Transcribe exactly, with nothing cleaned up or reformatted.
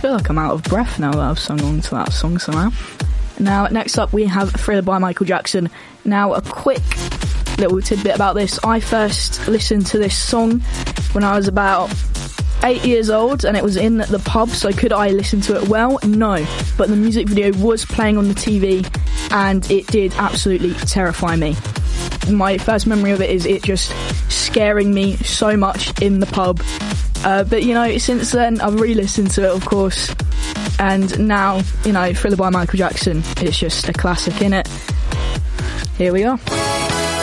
feel like I'm out of breath now that I've sung on to that song somehow. Now, next up we have Thriller by Michael Jackson. Now, a quick little tidbit about this. I first listened to this song when I was about eight years old, and it was in the pub, so could I listen to it? Well, no. But the music video was playing on the T V, and it did absolutely terrify me. My first memory of it is it just scaring me so much in the pub. Uh, but, you know, since then, I've re-listened to it, of course. And now, you know, Thriller by Michael Jackson, it's just a classic, innit? Here we are.